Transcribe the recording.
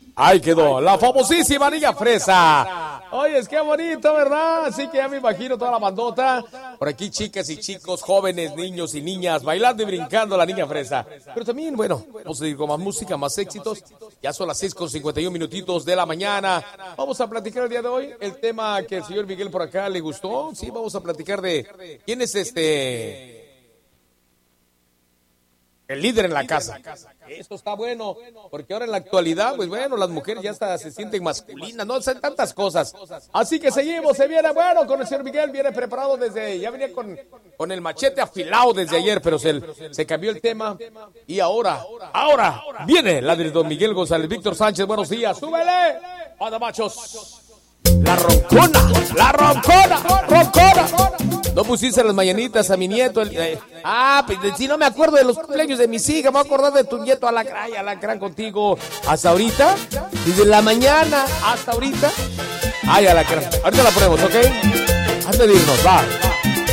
Ahí quedó, la famosísima Niña Fresa. Oye, es que bonito, ¿verdad? Así que ya me imagino toda la bandota. Por aquí chicas y chicos, jóvenes, niños y niñas, bailando y brincando la Niña Fresa. Pero también, bueno, vamos a ir con más música, más éxitos. Ya son las 6:51 minutitos de la mañana. Vamos a platicar el día de hoy el tema que el señor Miguel por acá le gustó. Sí, vamos a platicar de quién es el líder en la casa. Esto está bueno, porque ahora en la actualidad, pues bueno, las mujeres ya hasta se sienten masculinas, no sé, tantas cosas. Así que seguimos, se viene bueno con el señor Miguel, viene preparado ya venía con el machete afilado desde ayer, pero se cambió el tema. Y ahora viene la de don Miguel González. Víctor Sánchez, buenos días, súbele, anda machos. La roncona. No pusiste las mañanitas a mi nieto. Pues si no me acuerdo de los cumpleaños de mis hijas, me voy a acordar de tu nieto Alacrán contigo. Hasta ahorita, desde la mañana hasta ahorita. Alacrán. Ahorita la ponemos, ¿ok? Antes de irnos, va.